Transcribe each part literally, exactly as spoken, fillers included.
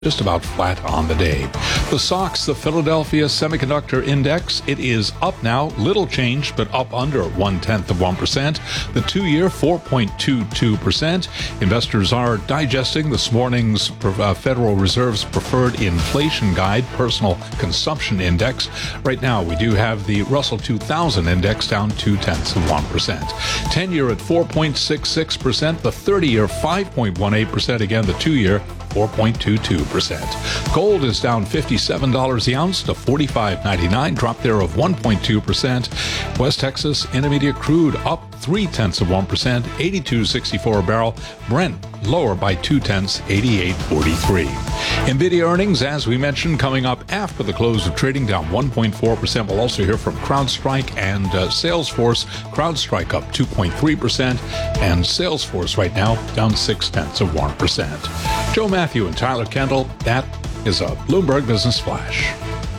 just about flat on the day. The S O X, the Philadelphia Semiconductor Index, it is up now, little change, but up under one-tenth of one percent. The two-year, four point two two percent. Investors are digesting this morning's uh, Federal Reserve's preferred inflation guide, Personal Consumption Index. Right now, we do have the Russell two thousand Index down two-tenths of one percent. ten-year at four point six six percent. The thirty-year, five point one eight percent. Again, the two-year, four point two two percent. Gold is down fifty-seven dollars the ounce to forty-five ninety-nine, drop there of one point two percent. West Texas Intermediate crude up three-tenths of one percent, eighty-two sixty-four a barrel. Brent lower by two-tenths, eighty-eight forty-three. NVIDIA earnings, as we mentioned, coming up after the close of trading, down one point four percent. We'll also hear from CrowdStrike and uh, Salesforce. CrowdStrike up two point three percent, and Salesforce right now down six-tenths of one percent. Joe Matthew and Tyler Kendall, that is a Bloomberg Business Flash.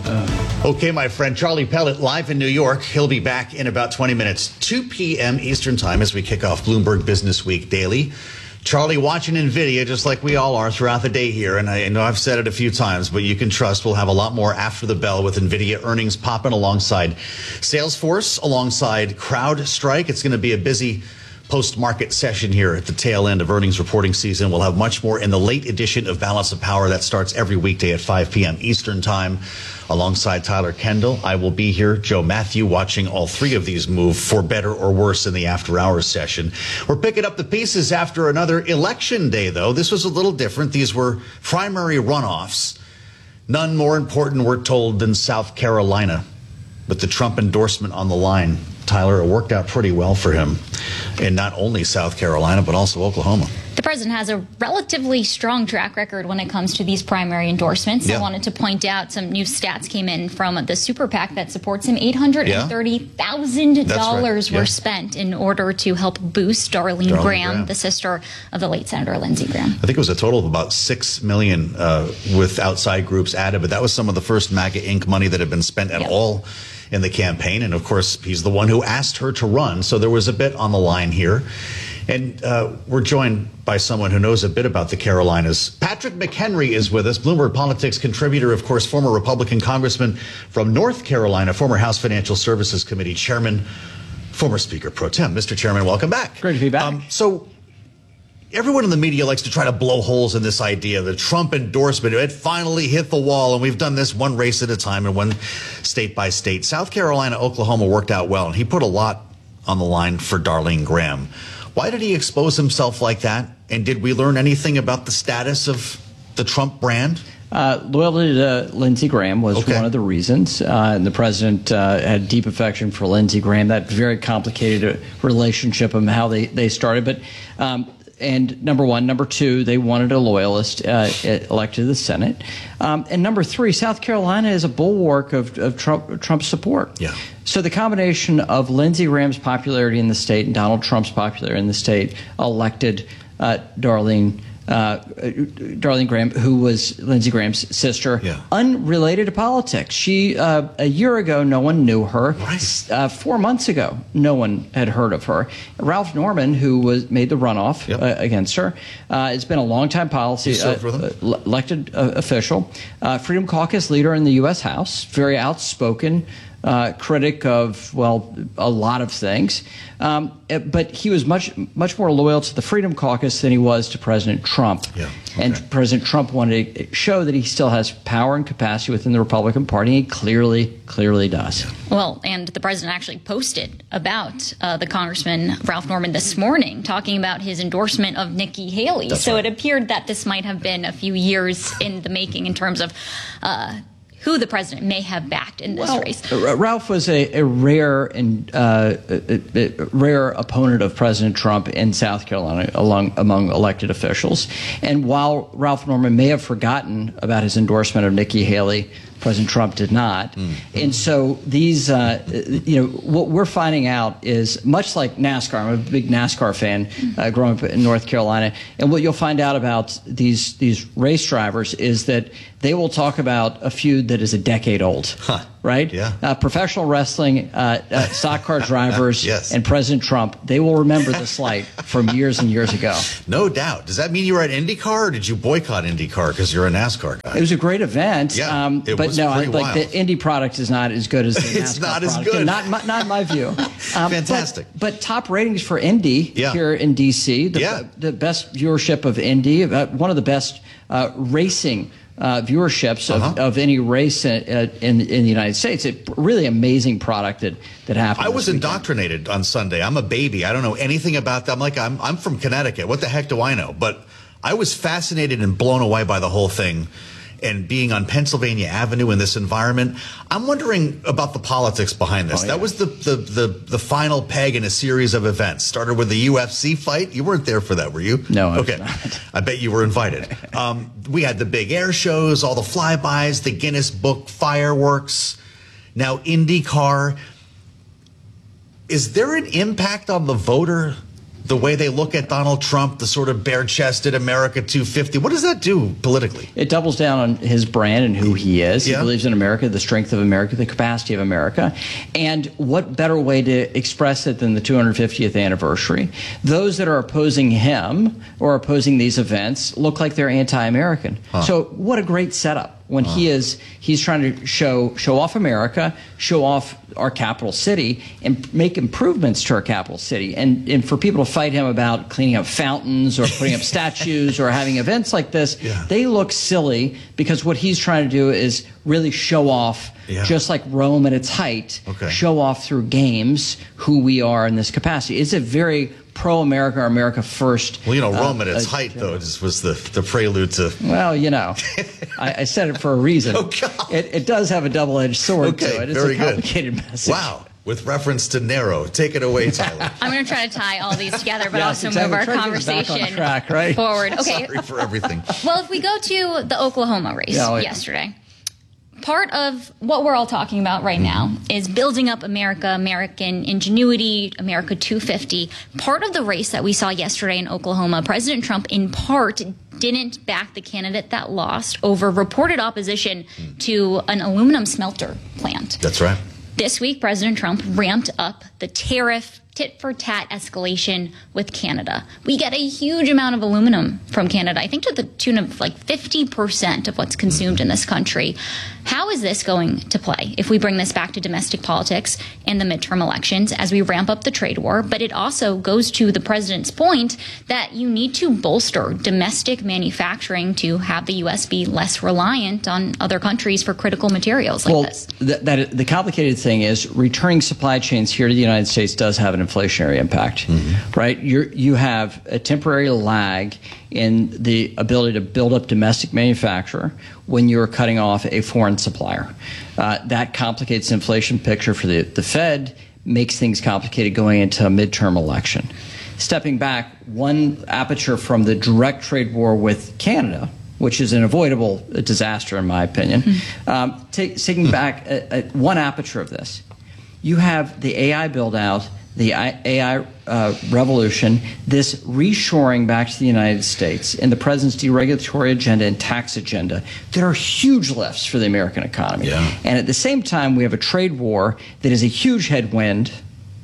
Uh, okay, my friend Charlie Pellet live in New York. He'll be back in about twenty minutes, two p.m. Eastern Time, as we kick off Bloomberg Business Week Daily. Charlie watching NVIDIA just like we all are throughout the day here. And I know I've said it a few times, but you can trust we'll have a lot more after the bell with NVIDIA earnings popping alongside Salesforce, alongside CrowdStrike. It's going to be a busy post-market session here at the tail end of earnings reporting season. We'll have much more in the late edition of Balance of Power that starts every weekday at five p.m. Eastern Time. Alongside Tyler Kendall, I will be here, Joe Matthew, watching all three of these move for better or worse in the after-hours session. We're picking up the pieces after another election day, though. This was a little different. These were primary runoffs. None more important, we're told, than South Carolina. With the Trump endorsement on the line, Tyler, it worked out pretty well for him in not only South Carolina, but also Oklahoma. The president has a relatively strong track record when it comes to these primary endorsements. Yeah. I wanted to point out some new stats came in from the super PAC that supports him. eight hundred thirty thousand dollars yeah. right. yeah. were spent in order to help boost Darlene, Darlene Graham, Graham, the sister of the late Senator Lindsey Graham. I think it was a total of about six million dollars uh, with outside groups added, but that was some of the first MAGA Incorporated money that had been spent at yep. all in the campaign. And of course, he's the one who asked her to run. So there was a bit on the line here. And uh, we're joined by someone who knows a bit about the Carolinas. Patrick McHenry is with us, Bloomberg Politics contributor, of course, former Republican congressman from North Carolina, former House Financial Services Committee chairman, former Speaker Pro Tem. Mister Chairman, welcome back. Great to be back. Um, so everyone in the media likes to try to blow holes in this idea. The Trump endorsement, it finally hit the wall, and we've done this one race at a time and one state by state. South Carolina, Oklahoma worked out well, and he put a lot on the line for Darlene Graham. Why did he expose himself like that? And did we learn anything about the status of the Trump brand? Uh, loyalty to Lindsey Graham was okay. one of the reasons. Uh, and the president uh, had deep affection for Lindsey Graham. That very complicated relationship and how they, they started. But um, and number one. Number two, they wanted a loyalist uh, elected to the Senate. Um, and number three, South Carolina is a bulwark of, of Trump, Trump support. Yeah. So the combination of Lindsey Graham's popularity in the state and Donald Trump's popularity in the state elected uh, Darlene uh, Darlene Graham, who was Lindsey Graham's sister, yeah. unrelated to politics. She uh, a year ago, no one knew her. Right. Uh, four months ago, no one had heard of her. Ralph Norman, who was made the runoff yep. uh, against her, uh, it's been a long time policy. Uh, uh, elected uh, official, uh, Freedom Caucus leader in the U S House, very outspoken. Uh, critic of, well, a lot of things. Um, but he was much much more loyal to the Freedom Caucus than he was to President Trump. Yeah, okay. And President Trump wanted to show that he still has power and capacity within the Republican Party. He clearly, clearly does. Well, and the president actually posted about uh, the Congressman Ralph Norman this morning, talking about his endorsement of Nikki Haley. That's so right. it appeared that this might have been a few years in the making in terms of uh, who the president may have backed in this well, race. Ralph was a, a rare and uh, a, a rare opponent of President Trump in South Carolina along, among elected officials. And while Ralph Norman may have forgotten about his endorsement of Nikki Haley, President Trump did not. Mm-hmm. And so these, uh, you know, what we're finding out is much like NASCAR. I'm a big NASCAR fan uh, growing up in North Carolina. And what you'll find out about these these race drivers is that they will talk about a feud that is a decade old. Huh. right? Yeah. Uh, professional wrestling, uh, uh, stock car drivers, yes. and President Trump, they will remember this light from years and years ago. No doubt. Does that mean you were at IndyCar, or did you boycott IndyCar because you're a NASCAR guy? It was a great event. Yeah, um, it but was no, I, pretty like wild. the Indy product is not as good as the It's NASCAR not as product. good. Not, my- not in my view. Um, Fantastic. But, but top ratings for Indy Yeah. here in D C. The, Yeah. the best viewership of Indy, uh, one of the best uh, racing Uh, viewerships of, Uh-huh. of any race in, in in the United States. It's a really amazing product that that happened. I was this weekend. indoctrinated on Sunday. I'm a baby. I don't know anything about that. I'm like, I'm, I'm from Connecticut. What the heck do I know? But I was fascinated and blown away by the whole thing. And being on Pennsylvania Avenue in this environment, I'm wondering about the politics behind this. Oh, yeah. That was the, the, the, the final peg in a series of events. Started with the U F C fight. You weren't there for that, were you? No, I was okay. not. I bet you were invited. Um, we had the big air shows, all the flybys, the Guinness Book fireworks. Now IndyCar. Is there an impact on the voter? The way they look at Donald Trump, the sort of bare-chested America two fifty, what does that do politically? It doubles down on his brand and who he is. Yeah. He believes in America, the strength of America, the capacity of America. And what better way to express it than the two hundred fiftieth anniversary? Those that are opposing him or opposing these events look like they're anti-American. Huh. So what a great setup. When he is, he's trying to show show off America, show off our capital city, and make improvements to our capital city. And and for people to fight him about cleaning up fountains or putting up statues or having events like this, Yeah. they look silly because what he's trying to do is really show off, Yeah. just like Rome at its height, Okay. show off through games who we are in this capacity. It's a very pro-America or America first. Well, you know, Rome uh, at its uh, height, though, just was the, the prelude to... Well, you know, I, I said it for a reason. Oh, God. It, it does have a double-edged sword Okay, to it. It's very a good. complicated message. Wow. With reference to Nero. Take it away, Tyler. I'm going to try to tie all these together, but Yes, also exactly. move our Try to get us back on conversation track, right? forward. Okay. Sorry for everything. Well, if we go to the Oklahoma race Yeah, oh, yeah. yesterday, part of what we're all talking about right now is building up America, American ingenuity, America two fifty. Part of the race that we saw yesterday in Oklahoma, President Trump in part didn't back the candidate that lost over reported opposition to an aluminum smelter plant. That's right. This week, President Trump ramped up the tariff tit-for-tat escalation with Canada. We get a huge amount of aluminum from Canada, I think to the tune of like fifty percent of what's consumed in this country. How is this going to play if we bring this back to domestic politics and the midterm elections as we ramp up the trade war? But it also goes to the president's point that you need to bolster domestic manufacturing to have the U S be less reliant on other countries for critical materials like well, this. That, that the complicated thing is returning supply chains here to the United States does have an inflationary impact, mm-hmm. right? You're, you have a temporary lag in the ability to build up domestic manufacture when you're cutting off a foreign supplier. Uh, that complicates the inflation picture for the, the Fed, makes things complicated going into a midterm election. Stepping back, one aperture from the direct trade war with Canada, which is an avoidable disaster in my opinion, mm-hmm. um, take, taking back a, a, one aperture of this, you have the A I build-out, the A I uh, revolution, this reshoring back to the United States, and the president's deregulatory agenda and tax agenda. There are huge lifts for the American economy. Yeah. And at the same time, we have a trade war that is a huge headwind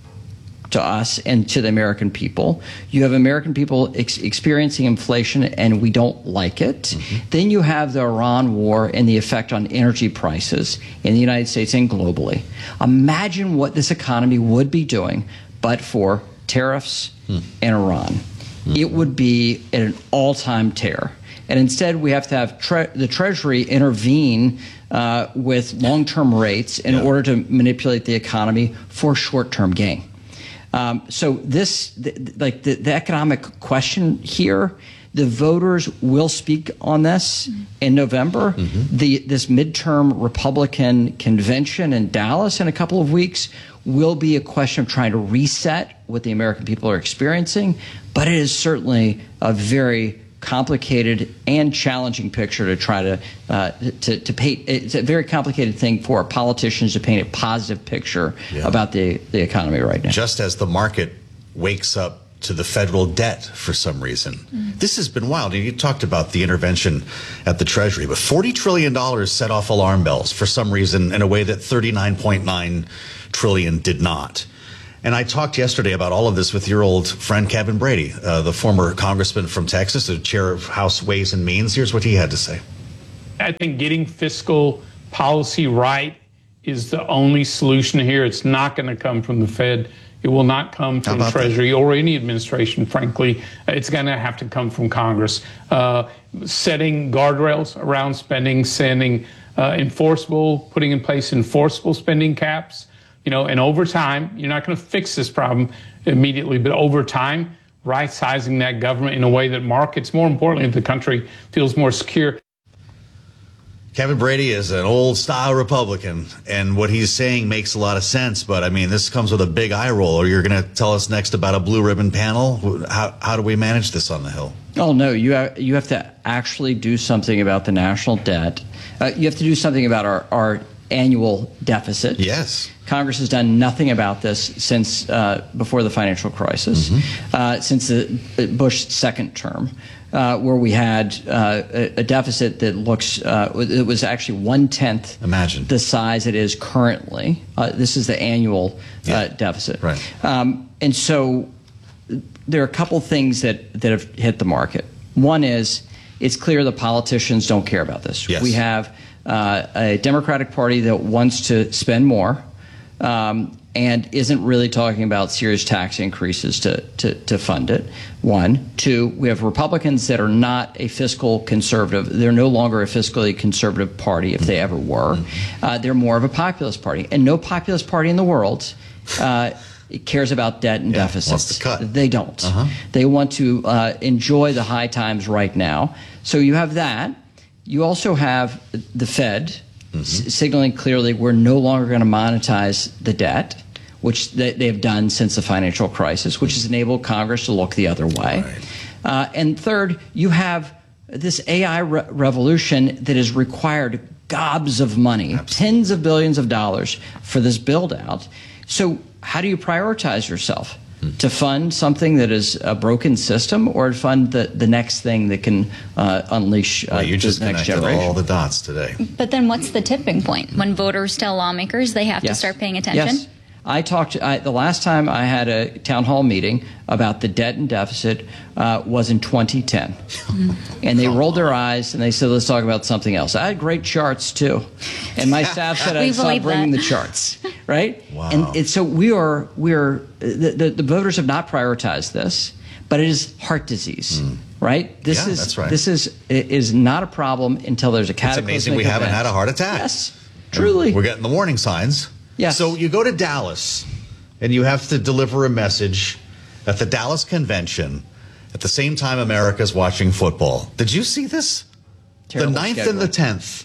to us and to the American people. You have American people ex- experiencing inflation, and we don't like it. Mm-hmm. Then you have the Iran war and the effect on energy prices in the United States and globally. Imagine what this economy would be doing but for tariffs mm. and Iran. Mm-hmm. It would be at an all-time tear. And instead, we have to have tre- the Treasury intervene uh, with long-term rates in yeah. order to manipulate the economy for short-term gain. Um, so this, th- like the, the economic question here, the voters will speak on this mm-hmm. in November. Mm-hmm. The this midterm Republican convention in Dallas in a couple of weeks will be a question of trying to reset what the American people are experiencing, but it is certainly a very complicated and challenging picture to try to uh, to, to paint. It's a very complicated thing for politicians to paint a positive picture yeah. about the, the economy right now. Just as the market wakes up to the federal debt for some reason. Mm. This has been wild. You talked about the intervention at the Treasury, but forty trillion dollars set off alarm bells for some reason in a way that thirty-nine point nine trillion dollars did not. And I talked yesterday about all of this with your old friend Kevin Brady, uh, the former congressman from Texas, the chair of House Ways and Means. Here's what he had to say. I think getting fiscal policy right is the only solution here. It's not going to come from the Fed. It will not come from Treasury that? or any administration, frankly. It's going to have to come from Congress. Uh, setting guardrails around spending, sending uh, enforceable, putting in place enforceable spending caps. You know, and over time, you're not going to fix this problem immediately, but over time, right-sizing that government in a way that markets, more importantly, the country feels more secure. Kevin Brady is an old-style Republican, and what he's saying makes a lot of sense. But, I mean, this comes with a big eye roll. Or you're going to tell us next about a blue ribbon panel? How, how do we manage this on the Hill? Oh, no. You have, you have to actually do something about the national debt. Uh, you have to do something about our, our annual deficit. Yes. Congress has done nothing about this since uh, before the financial crisis, mm-hmm. uh, since the Bush second term. Uh, where we had uh, a, a deficit that looks, uh, it was actually one-tenth Imagine. the size it is currently. Uh, this is the annual yeah. uh, deficit. Right. Um, and so there are a couple things that, that have hit the market. One is it's clear the politicians don't care about this. Yes. We have uh, a Democratic Party that wants to spend more. Um, and isn't really talking about serious tax increases to, to, to fund it, one. Two, we have Republicans that are not a fiscal conservative. They're no longer a fiscally conservative party, if they ever were. Uh, they're more of a populist party. And no populist party in the world uh, cares about debt and yeah, deficits. Wants to cut. They don't. Uh-huh. They want to uh, enjoy the high times right now. So you have that. You also have the Fed mm-hmm. s- signaling clearly we're no longer going to monetize the debt, which they, they have done since the financial crisis, which has enabled Congress to look the other way. Right. Uh, and third, you have this A I re- revolution that has required gobs of money, Absolutely. tens of billions of dollars for this build-out. So how do you prioritize yourself? Hmm. To fund something that is a broken system, or to fund the, the next thing that can uh, unleash uh, well, you just the next connected generation? all the dots today. But then what's the tipping point? When voters tell lawmakers they have yes. to start paying attention? Yes. I talked I, the last time I had a town hall meeting about the debt and deficit uh, was in twenty ten, mm. and they rolled their eyes and they said, "Let's talk about something else." I had great charts too, and my staff said I'd stop bringing that. the charts. Right? Wow. And it's so we are we are the, the, the voters have not prioritized this, but it is heart disease. Mm. Right? This yeah, is that's right. this is is not a problem until there's a cataclysmic It's amazing we event. haven't had a heart attack. Yes, truly. We're getting the warning signs. Yes. So you go to Dallas, and you have to deliver a message at the Dallas convention at the same time America's watching football. Did you see this? Terrible the ninth schedule. and the tenth.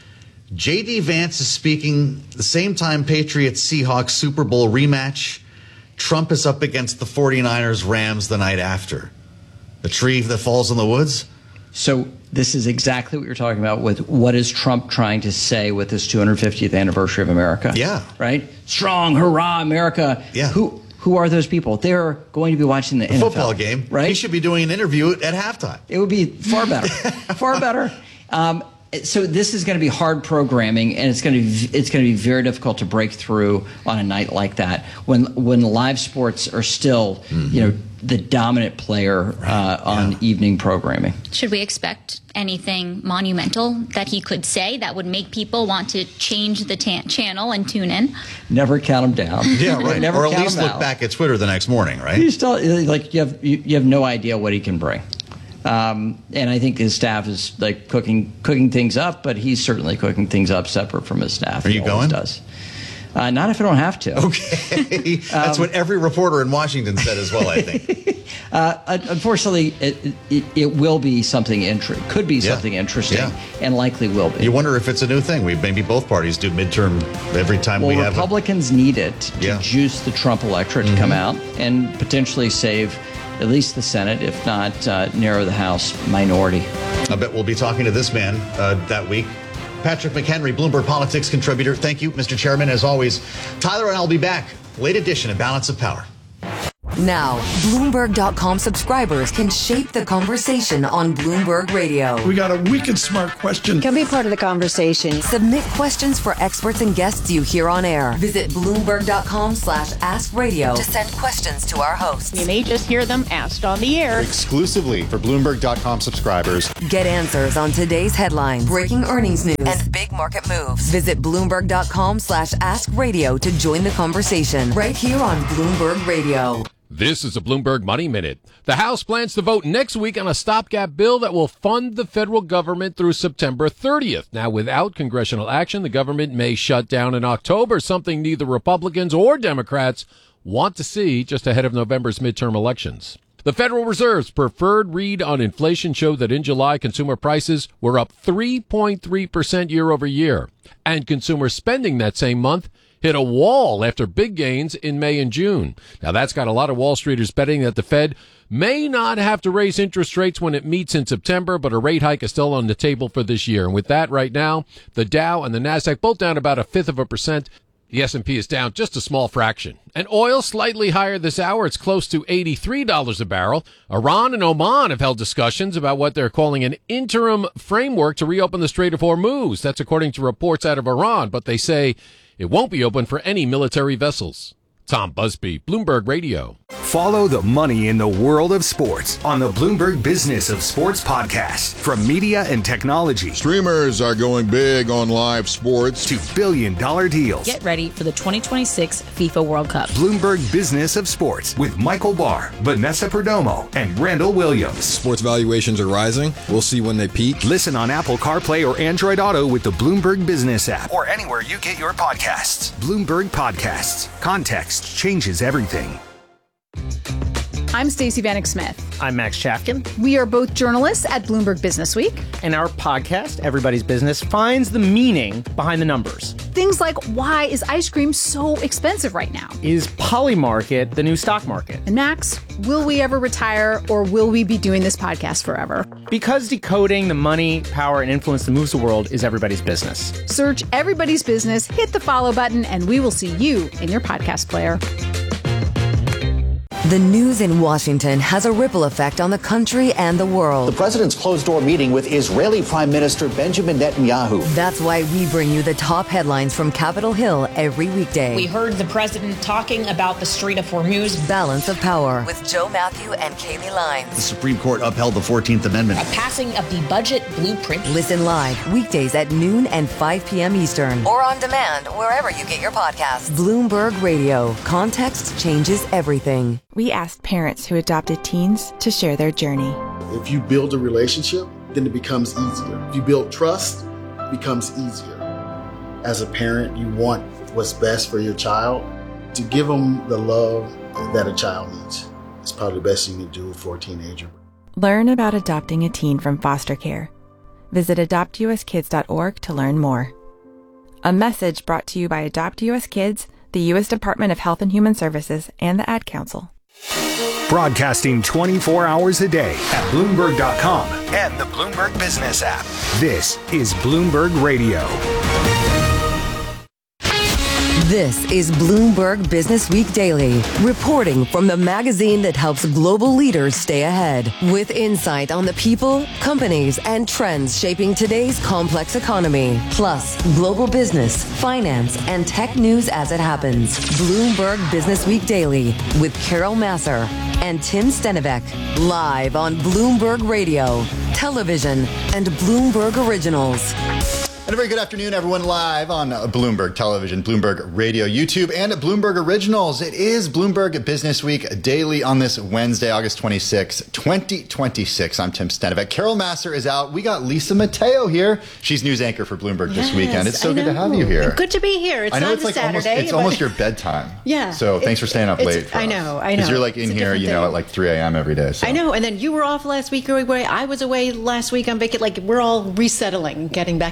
J D Vance is speaking the same time Patriots-Seahawks Super Bowl rematch. Trump is up against the forty-niners Rams the night after. The tree that falls in the woods? So this is exactly what you're talking about with what is Trump trying to say with this two hundred fiftieth anniversary of America. Yeah. Right? Strong, hurrah, America. Yeah. Who who are those people? They're going to be watching the, the N F L football game. Right? He should be doing an interview at halftime. It would be far better. far better. Um, so this is going to be hard programming, and it's going to be, it's going to be very difficult to break through on a night like that when when live sports are still, mm-hmm. you know, the dominant player uh, on yeah. evening programming. Should we expect anything monumental that he could say that would make people want to change the ta- channel and tune in? Never count him down. Yeah, right. Never or at count least him look out. back at Twitter the next morning, right? You still like you have you, you have no idea what he can bring. Um, and I think his staff is like cooking cooking things up, but he's certainly cooking things up separate from his staff. Are you he always going? Does. Uh, not if I don't have to. Okay. That's um, what every reporter in Washington said as well, I think. uh, unfortunately, it, it, it will be something interesting. Could be yeah. something interesting, yeah. and likely will be. You wonder if it's a new thing. We maybe both parties do midterm every time well, we have. Republicans a... need it to yeah. juice the Trump electorate mm-hmm. to come out and potentially save at least the Senate, if not uh, narrow the House minority. I bet we'll be talking to this man uh, that week. Patrick McHenry, Bloomberg Politics contributor. Thank you, Mister Chairman, as always. Tyler and I will be back. Late edition of Balance of Power. Now, Bloomberg dot com subscribers can shape the conversation on Bloomberg Radio. We got a wicked smart question. Can be part of the conversation. Submit questions for experts and guests you hear on air. Visit Bloomberg dot com slash ask radio to send questions to our hosts. You may just hear them asked on the air. Exclusively for Bloomberg dot com subscribers. Get answers on today's headlines, breaking earnings news, and big market moves. Visit Bloomberg dot com slash ask radio to join the conversation right here on Bloomberg Radio. This is a Bloomberg Money Minute. The House plans to vote next week on a stopgap bill that will fund the federal government through September thirtieth. Now, without congressional action, the government may shut down in October, something neither Republicans or Democrats want to see just ahead of November's midterm elections. The Federal Reserve's preferred read on inflation showed that in July, consumer prices were up three point three percent year over year, and consumer spending that same month hit a wall after big gains in May and June. Now, that's got a lot of Wall Streeters betting that the Fed may not have to raise interest rates when it meets in September, but a rate hike is still on the table for this year. And with that right now, the Dow and the Nasdaq both down about a fifth of a percent. The S and P is down just a small fraction. And oil slightly higher this hour. It's close to eighty-three dollars a barrel. Iran and Oman have held discussions about what they're calling an interim framework to reopen the Strait of Hormuz. That's according to reports out of Iran, but they say it won't be open for any military vessels. Tom Busby, Bloomberg Radio. Follow the money in the world of sports on the Bloomberg Business of Sports podcast. From media and technology. Streamers are going big on live sports. To billion dollar deals. Get ready for the twenty twenty-six FIFA World Cup. Bloomberg Business of Sports with Michael Barr, Vanessa Perdomo, and Randall Williams. Sports valuations are rising. We'll see when they peak. Listen on Apple CarPlay or Android Auto with the Bloomberg Business app. Or anywhere you get your podcasts. Bloomberg Podcasts. Context changes everything. I'm Stacey Vanek Smith. I'm Max Chafkin. We are both journalists at Bloomberg Business Week. And our podcast, Everybody's Business, finds the meaning behind the numbers. Things like, why is ice cream so expensive right now? Is Polymarket the new stock market? And Max, will we ever retire, or will we be doing this podcast forever? Because decoding the money, power, and influence that moves the world is everybody's business. Search Everybody's Business, hit the follow button, and we will see you in your podcast player. The news in Washington has a ripple effect on the country and the world. The president's closed-door meeting with Israeli Prime Minister Benjamin Netanyahu. That's why we bring you the top headlines from Capitol Hill every weekday. We heard the president talking about the Strait of Hormuz. Balance of Power with Joe Matthew and Kaylee Lyons. The Supreme Court upheld the fourteenth Amendment. A passing of the budget blueprint. Listen live weekdays at noon and five p.m. Eastern. Or on demand wherever you get your podcasts. Bloomberg Radio. Context changes everything. We asked parents who adopted teens to share their journey. If you build a relationship, then it becomes easier. If you build trust, it becomes easier. As a parent, you want what's best for your child. To give them the love that a child needs is probably the best you can do for a teenager. Learn about adopting a teen from foster care. Visit adopt u s kids dot org to learn more. A message brought to you by Adopt U S Kids, the U S Department of Health and Human Services, and the Ad Council. Broadcasting twenty-four hours a day at Bloomberg dot com and the Bloomberg Business app. This is Bloomberg Radio. This is Bloomberg Business Week Daily, reporting from the magazine that helps global leaders stay ahead, with insight on the people, companies, and trends shaping today's complex economy, plus global business, finance, and tech news as it happens. Bloomberg Business Week Daily with Carol Massar and Tim Stenivek, live on Bloomberg Radio, television, and Bloomberg Originals. And a very good afternoon, everyone, live on Bloomberg Television, Bloomberg Radio, YouTube, and Bloomberg Originals. It is Bloomberg Business Week Daily on this Wednesday, August twenty-sixth, twenty twenty-six. I'm Tim Stenivek. Carol Massar is out. We got Lisa Mateo here. She's news anchor for Bloomberg yes, this weekend. It's so good to have you here. Good to be here. It's I know not it's a like Saturday. Almost, it's almost your bedtime. Yeah. So thanks for staying up late for I us. know, I know. Because you're like in here, you know, thing. At like three a.m. every day. So. I know. And then you were off last week. I was away last week on vacation. Like, we're all resettling, getting back into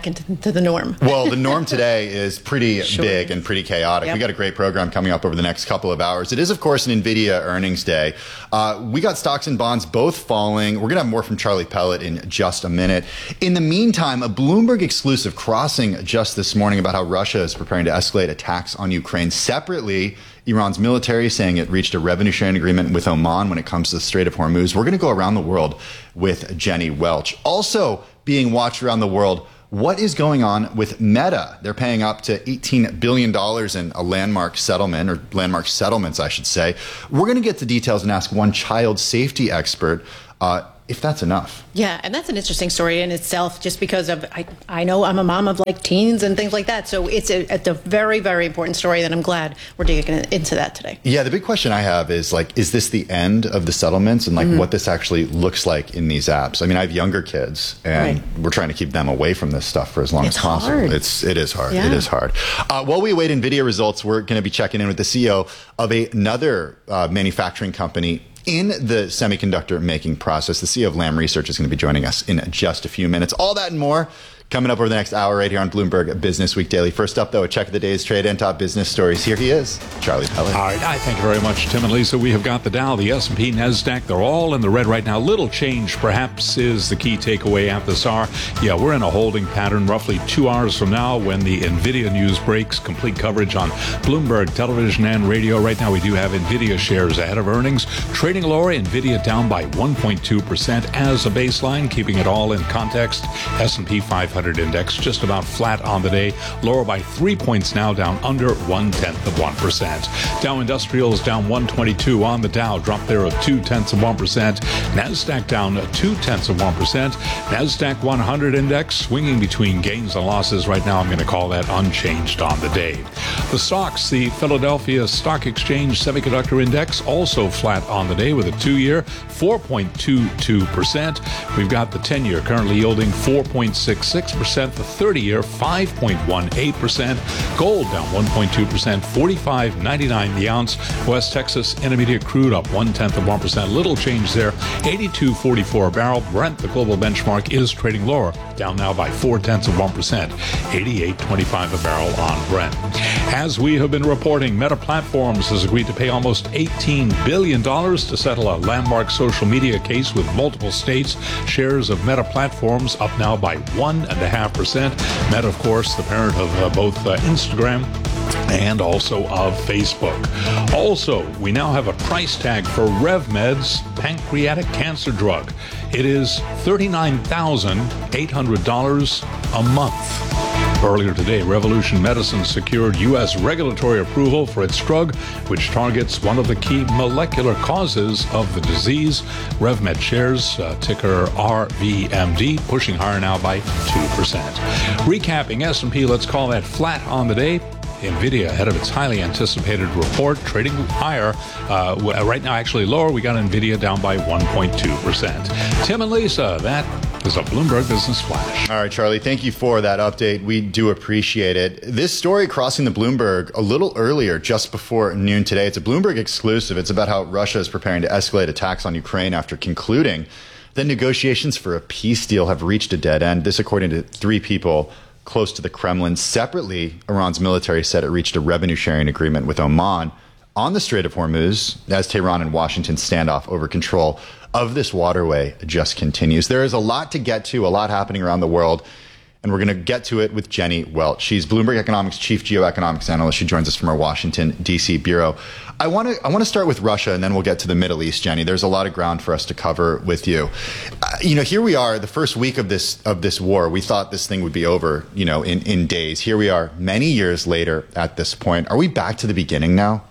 to the norm. Well, the norm today is pretty sure. big and pretty chaotic. Yep. We got a great program coming up over the next couple of hours. It is, of course, an NVIDIA earnings day. Uh, we got stocks and bonds both falling. We're going to have more from Charlie Pellet in just a minute. In the meantime, a Bloomberg exclusive crossing just this morning about how Russia is preparing to escalate attacks on Ukraine. Separately, Iran's military saying it reached a revenue sharing agreement with Oman when it comes to the Strait of Hormuz. We're going to go around the world with Jenny Welch. Also being watched around the world, what is going on with Meta? They're paying up to eighteen billion dollars in a landmark settlement, or landmark settlements, I should say. We're going to get the details and ask one child safety expert uh, if that's enough. Yeah, and that's an interesting story in itself, just because of, I, I know I'm a mom of like teens and things like that. So it's a, it's a very, very important story that I'm glad we're digging into that today. Yeah, the big question I have is like, is this the end of the settlements and like mm-hmm. what this actually looks like in these apps? I mean, I have younger kids and right. we're trying to keep them away from this stuff for as long it's as possible. Hard. It's, it is hard. Yeah. It is hard. Uh, while we await NVIDIA results, we're going to be checking in with the C E O of a, another uh, manufacturing company in the semiconductor making process. The C E O of Lam Research is going to be joining us in just a few minutes. All that and more coming up over the next hour right here on Bloomberg Business Week Daily. First up, though, a check of the day's trade and top business stories. Here he is, Charlie Pellet. All right, I thank you very much, Tim and Lisa. We have got the Dow, the S and P, NASDAQ. They're all in the red right now. Little change, perhaps, is the key takeaway at this hour. Yeah, we're in a holding pattern roughly two hours from now when the NVIDIA news breaks. Complete coverage on Bloomberg television and radio. Right now, we do have NVIDIA shares ahead of earnings. Trading lower, NVIDIA down by one point two percent as a baseline, keeping it all in context. S and P five hundred index just about flat on the day, lower by three points now, down under one-tenth of one percent. Dow Industrials down one twenty-two on the Dow, drop there of two-tenths of one percent. NASDAQ down two-tenths of one percent. NASDAQ one hundred index swinging between gains and losses. Right now, I'm going to call that unchanged on the day. The stocks, the Philadelphia Stock Exchange Semiconductor Index, also flat on the day with a two-year four point two two percent. We've got the ten-year currently yielding four point six six percent, the thirty-year five point one eight percent. Gold down one point two percent, forty-five ninety-nine the ounce. West Texas Intermediate crude up one-tenth of one percent. Little change there, eighty-two forty-four a barrel. Brent, the global benchmark, is trading lower, down now by four-tenths of one percent, eighty-eight twenty-five a barrel on Brent. As we have been reporting, Meta Platforms has agreed to pay almost eighteen billion dollars to settle a landmark social media case with multiple states. Shares of Meta Platforms up now by one and a half percent. Meta, of course, the parent of uh, both uh, Instagram and also of Facebook. Also, we now have a price tag for RevMed's pancreatic cancer drug. It is thirty-nine thousand eight hundred dollars a month. Earlier today, Revolution Medicines secured U S regulatory approval for its drug, which targets one of the key molecular causes of the disease. RevMed shares, uh, ticker R V M D, pushing higher now by two percent. Recapping S and P, let's call that flat on the day. NVIDIA, ahead of its highly anticipated report, trading higher. Uh, right now, actually lower. We got NVIDIA down by one point two percent. Tim and Lisa, that is a Bloomberg Business Flash. All right, Charlie, thank you for that update. We do appreciate it. This story crossing the Bloomberg a little earlier, just before noon today. It's a Bloomberg exclusive. It's about how Russia is preparing to escalate attacks on Ukraine after concluding that negotiations for a peace deal have reached a dead end. This, according to three people close to the Kremlin. Separately, Iran's military said it reached a revenue sharing agreement with Oman on the Strait of Hormuz as Tehran and Washington standoff over control of this waterway just continues. There is a lot to get to, a lot happening around the world, and we're going to get to it with Jenny Welch. She's Bloomberg Economics Chief Geoeconomics Analyst. She joins us from our Washington, D C bureau. I want to I want to start with Russia, and then we'll get to the Middle East, Jenny. There's a lot of ground for us to cover with you. Uh, you know, here we are, the first week of this of this war. We thought this thing would be over, you know, in, in days. Here we are, many years later at this point. Are we back to the beginning now?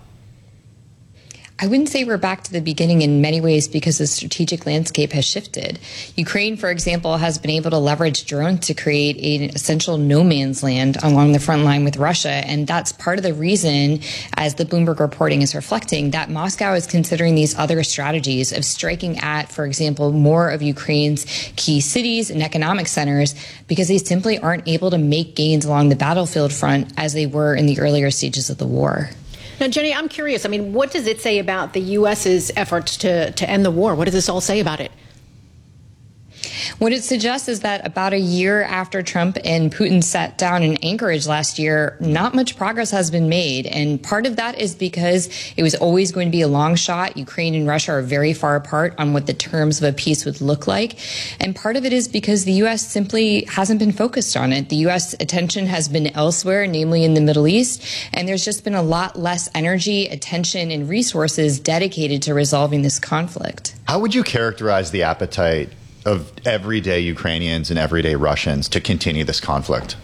I wouldn't say we're back to the beginning in many ways because the strategic landscape has shifted. Ukraine, for example, has been able to leverage drones to create an essential no man's land along the front line with Russia. And that's part of the reason, as the Bloomberg reporting is reflecting, that Moscow is considering these other strategies of striking at, for example, more of Ukraine's key cities and economic centers because they simply aren't able to make gains along the battlefield front as they were in the earlier stages of the war. Now, Jenny, I'm curious. I mean, what does it say about the U S's efforts to, to end the war? What does this all say about it? What it suggests is that about a year after Trump and Putin sat down in Anchorage last year, not much progress has been made. And part of that is because it was always going to be a long shot. Ukraine and Russia are very far apart on what the terms of a peace would look like. And part of it is because the U S simply hasn't been focused on it. The U S attention has been elsewhere, namely in the Middle East. And there's just been a lot less energy, attention, and resources dedicated to resolving this conflict. How would you characterize the appetite of everyday Ukrainians and everyday Russians to continue this conflict?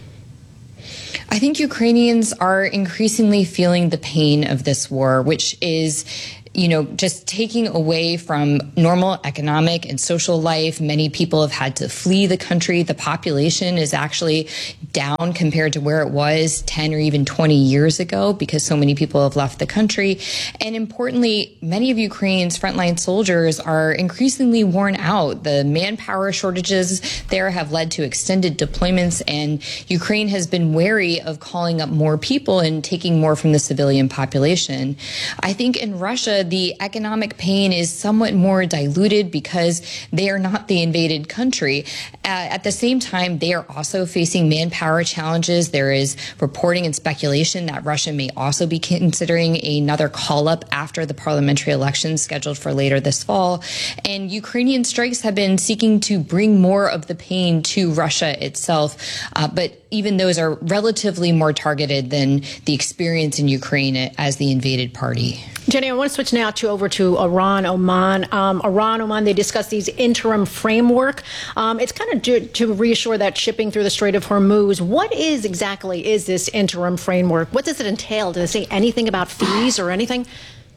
I think Ukrainians are increasingly feeling the pain of this war, which is, you know, just taking away from normal economic and social life. Many people have had to flee the country. The population is actually down compared to where it was ten or even twenty years ago because so many people have left the country. And importantly, many of Ukraine's frontline soldiers are increasingly worn out. The manpower shortages there have led to extended deployments, and Ukraine has been wary of calling up more people and taking more from the civilian population. I think in Russia, the economic pain is somewhat more diluted because they are not the invaded country. Uh, at the same time, they are also facing manpower challenges. There is reporting and speculation that Russia may also be considering another call-up after the parliamentary elections scheduled for later this fall. And Ukrainian strikes have been seeking to bring more of the pain to Russia itself. Uh, but even those are relatively more targeted than the experience in Ukraine as the invaded party. Jenny, I want to switch now to over to Iran, Oman. Um, Iran, Oman, they discussed these interim framework. Um, it's kind of to, to reassure that shipping through the Strait of Hormuz. What is exactly is this interim framework? What does it entail? Does it say anything about fees or anything?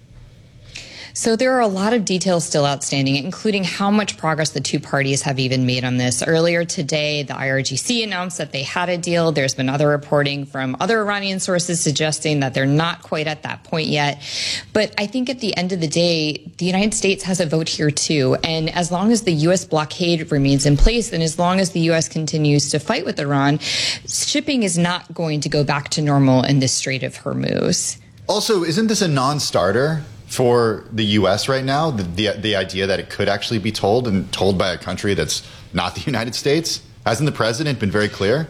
So there are a lot of details still outstanding, including how much progress the two parties have even made on this. Earlier today, the I R G C announced that they had a deal. There's been other reporting from other Iranian sources suggesting that they're not quite at that point yet. But I think at the end of the day, the United States has a vote here too. And as long as the U S blockade remains in place, and as long as the U S continues to fight with Iran, shipping is not going to go back to normal in the Strait of Hormuz. Also, isn't this a non-starter for the U S right now, the, the the idea that it could actually be told and told by a country that's not the United States? Hasn't the president been very clear?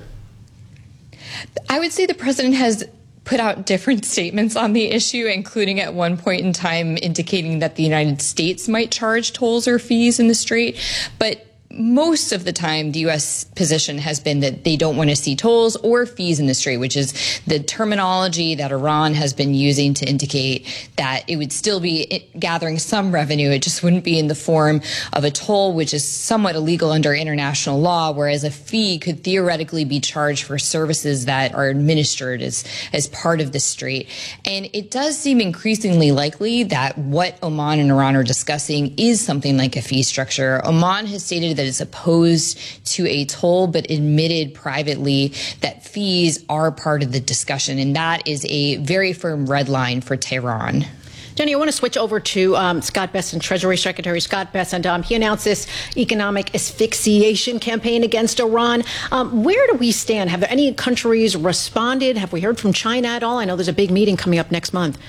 I would say the president has put out different statements on the issue, including at one point in time indicating that the United States might charge tolls or fees in the strait. But most of the time, the U S position has been that they don't want to see tolls or fees in the strait, which is the terminology that Iran has been using to indicate that it would still be gathering some revenue. It just wouldn't be in the form of a toll, which is somewhat illegal under international law, whereas a fee could theoretically be charged for services that are administered as, as part of the strait. And it does seem increasingly likely that what Oman and Iran are discussing is something like a fee structure. Oman has stated that is opposed to a toll, but admitted privately that fees are part of the discussion. And that is a very firm red line for Tehran. Jenny, I want to switch over to um, Scott Bessent, Treasury Secretary Scott Bessent. Um, he announced this economic asphyxiation campaign against Iran. Um, where do we stand? Have any countries responded? Have we heard from China at all? I know there's a big meeting coming up next month.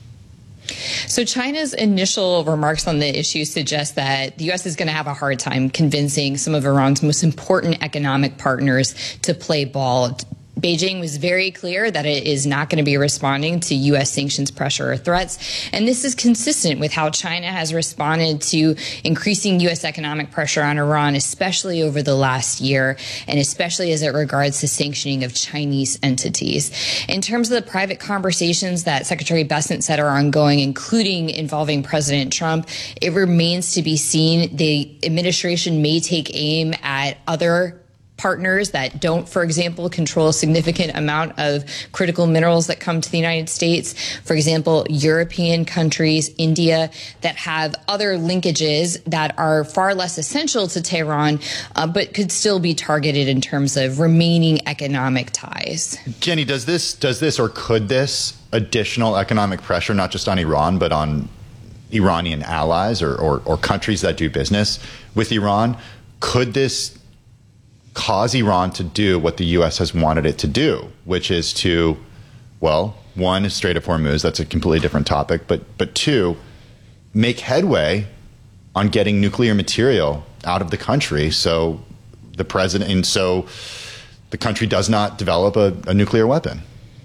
So China's initial remarks on the issue suggest that the U S is going to have a hard time convincing some of Iran's most important economic partners to play ball. Beijing was very clear that it is not going to be responding to U S sanctions pressure or threats. And this is consistent with how China has responded to increasing U S economic pressure on Iran, especially over the last year, and especially as it regards to sanctioning of Chinese entities. In terms of the private conversations that Secretary Bessent said are ongoing, including involving President Trump, it remains to be seen. The administration may take aim at other partners that don't, for example, control a significant amount of critical minerals that come to the United States. For example, European countries, India, that have other linkages that are far less essential to Tehran, uh, but could still be targeted in terms of remaining economic ties. Jenny, does this, does this or could this additional economic pressure, not just on Iran, but on Iranian allies or, or, or countries that do business with Iran, could this cause Iran to do what the U S has wanted it to do, which is to, well, one is Strait of Hormuz, that's a completely different topic, but but two, make headway on getting nuclear material out of the country. So the president, and so the country does not develop a, a nuclear weapon.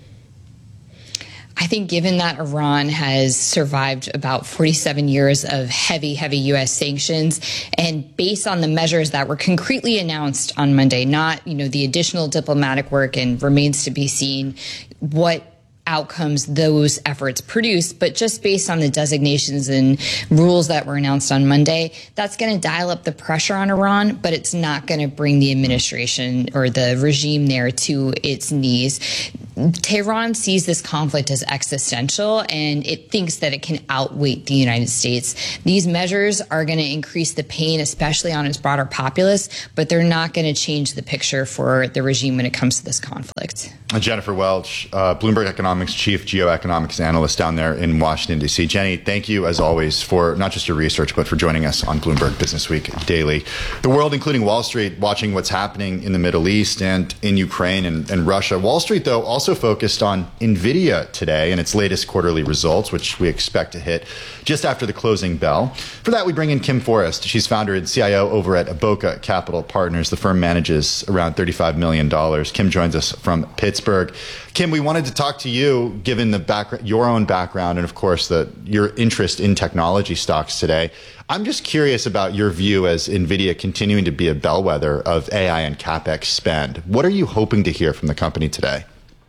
I think given that Iran has survived about forty-seven years of heavy, heavy U S sanctions, and based on the measures that were concretely announced on Monday, not, you know, the additional diplomatic work, and remains to be seen what outcomes those efforts produce, but just based on the designations and rules that were announced on Monday, that's going to dial up the pressure on Iran, but it's not going to bring the administration or the regime there to its knees. Tehran sees this conflict as existential, and it thinks that it can outweigh the United States. These measures are going to increase the pain, especially on its broader populace, but they're not going to change the picture for the regime when it comes to this conflict. Jennifer Welch, uh, Bloomberg Economics Chief Geoeconomics Analyst down there in Washington, D C. Jenny, thank you, as always, for not just your research, but for joining us on Bloomberg Business Week Daily. The world, including Wall Street, watching what's happening in the Middle East and in Ukraine and, and Russia. Wall Street, though, also focused on NVIDIA today and its latest quarterly results, which we expect to hit just after the closing bell. For that, we bring in Kim Forrest. She's founder and C I O over at Boca Capital Partners. The firm manages around thirty-five million dollars. Kim joins us from Pittsburgh. Kim, we wanted to talk to you, given the background, your own background, and of course, the, your interest in technology stocks today. I'm just curious about your view as NVIDIA continuing to be a bellwether of A I and CapEx spend. What are you hoping to hear from the company today?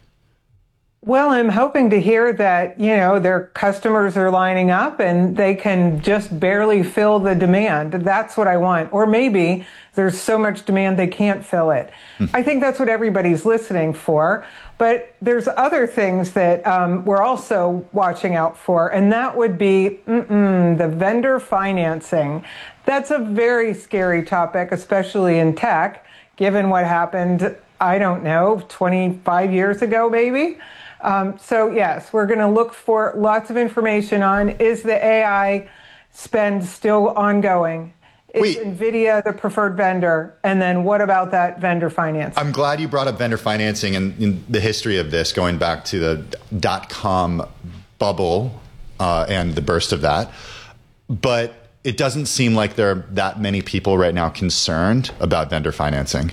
Well, I'm hoping to hear that, you know, their customers are lining up and they can just barely fill the demand. That's what I want. Or maybe there's so much demand they can't fill it. Hmm. I think that's what everybody's listening for. But there's other things that um, we're also watching out for, and that would be mm-mm, the vendor financing. That's a very scary topic, especially in tech, given what happened, I don't know, twenty-five years ago, maybe. Um, so yes, we're going to look for lots of information on, is the A I spend still ongoing? Is Wait. NVIDIA the preferred vendor? And then what about that vendor financing? I'm glad you brought up vendor financing and in the history of this, going back to the dot-com bubble uh, and the burst of that. But it doesn't seem like there are that many people right now concerned about vendor financing.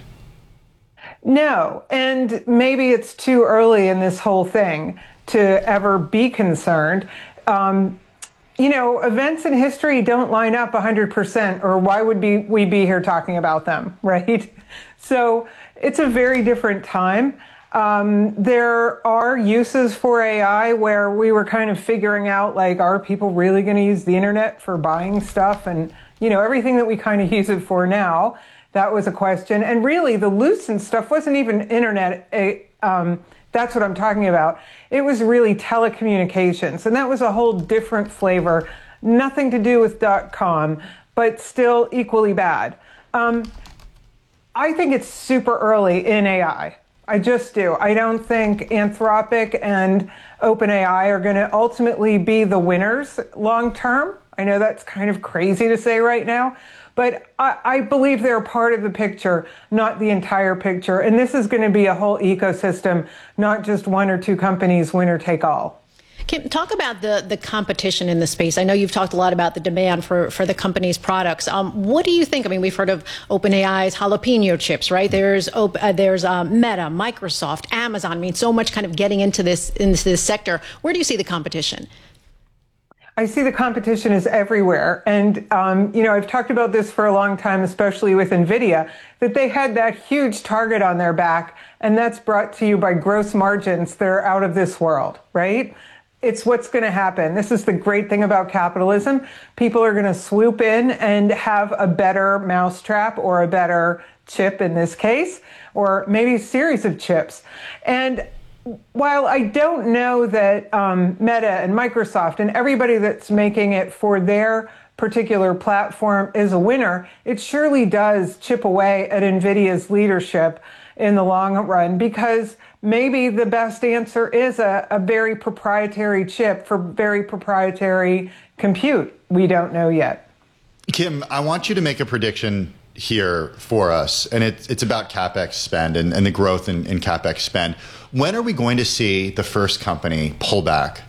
No, and maybe it's too early in this whole thing to ever be concerned. Um, you know, events in history don't line up one hundred percent, or why would be, we be here talking about them, right? So it's a very different time. Um, there are uses for A I where we were kind of figuring out, like, are people really going to use the internet for buying stuff? And, you know, everything that we kind of use it for now. That was a question. And really, the Lucent stuff wasn't even internet. Um, that's what I'm talking about. It was really telecommunications. And that was a whole different flavor. Nothing to do with dot-com, but still equally bad. Um, I think it's super early in A I. I just do. I don't think Anthropic and OpenAI are going to ultimately be the winners long term. I know that's kind of crazy to say right now. But I, I believe they're part of the picture, not the entire picture. And this is going to be a whole ecosystem, not just one or two companies, winner take all. Kim, talk about the, the competition in the space. I know you've talked a lot about the demand for, for the company's products. Um, what do you think? I mean, we've heard of OpenAI's jalapeno chips, right? There's uh, there's uh, Meta, Microsoft, Amazon. I mean, so much kind of getting into this into this sector. Where do you see the competition? I see the competition is everywhere. And, um, you know, I've talked about this for a long time, especially with NVIDIA, that they had that huge target on their back. And that's brought to you by gross margins that are out of this world, right? It's what's going to happen. This is the great thing about capitalism. People are going to swoop in and have a better mousetrap or a better chip in this case, or maybe a series of chips. And while I don't know that um, Meta and Microsoft and everybody that's making it for their particular platform is a winner, it surely does chip away at NVIDIA's leadership in the long run, because maybe the best answer is a, a very proprietary chip for very proprietary compute. We don't know yet. Kim, I want you to make a prediction here for us, and it's it's about CapEx spend and, and the growth in, in CapEx spend. When are we going to see the first company pull back?